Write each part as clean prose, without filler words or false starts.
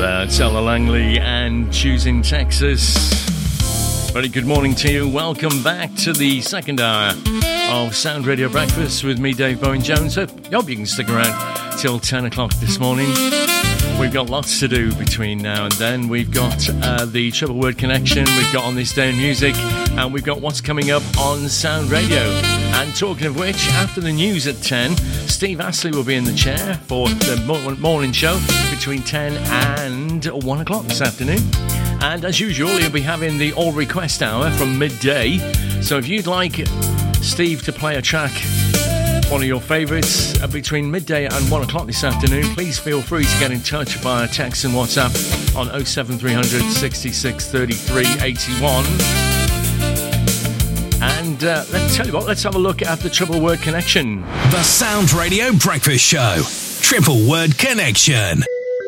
Ella Langley and Choosing Texas. Very good morning to you. Welcome back to the second hour of Sound Radio Breakfast with me, Dave Bowen-Jones. I hope you can stick around till 10 o'clock this morning. We've got lots to do between now and then. We've got the Triple Word Connection, we've got On This Day in Music, and we've got what's coming up on Sound Radio. And talking of which, after the news at 10, Steve Astley will be in the chair for the morning show between 10 and 1 o'clock this afternoon. And as usual, he'll be having the All Request Hour from midday. So if you'd like Steve to play a track, one of your favourites, between midday and 1 o'clock this afternoon, please feel free to get in touch via text and WhatsApp on 07300 66 33 81. And let's tell you what, let's have a look at the Triple Word Connection. The Sound Radio Breakfast Show. Triple Word Connection.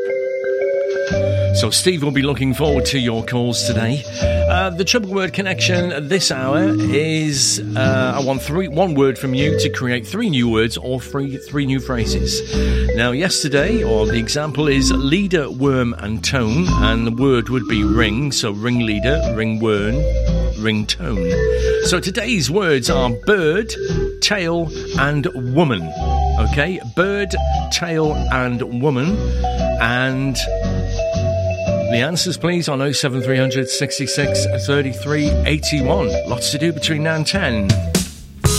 So Steve will be looking forward to your calls today. The Triple Word Connection this hour is I want one word from you to create 3 new words or three new phrases. Now yesterday, or the example is leader, worm and tone, and the word would be ring. So ringleader, ringworm, ringtone. So today's words are bird, tail and woman. Okay, bird, tail and woman. And the answers, please, on 07300 66 33 81. Lots to do between now and 10.